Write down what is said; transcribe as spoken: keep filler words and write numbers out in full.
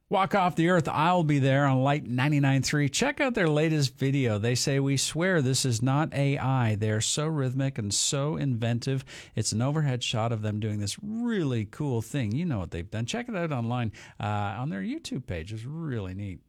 Walk Off the Earth, I'll be there on Light ninety-nine point three. Check out their latest video. They say, we swear this is not A I. They're so rhythmic and so inventive. It's an overhead shot of them doing this really cool thing. You know what they've done. Check it out online uh, on their YouTube page. It's really neat.